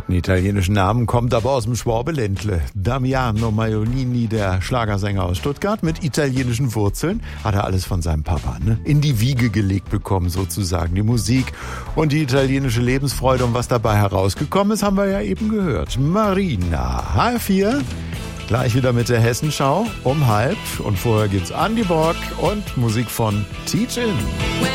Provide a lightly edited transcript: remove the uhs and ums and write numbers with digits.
Hat einen italienischen Namen, kommt aber aus dem Schwabeländle. Damiano Maiolini, der Schlagersänger aus Stuttgart mit italienischen Wurzeln, hat er alles von seinem Papa in die Wiege gelegt bekommen sozusagen. Die Musik und die italienische Lebensfreude und was dabei herausgekommen ist, haben wir ja eben gehört. Marina, H4, gleich wieder mit der Hessenschau um 12:30 und vorher gibt's Andy Borg und Musik von Teach In.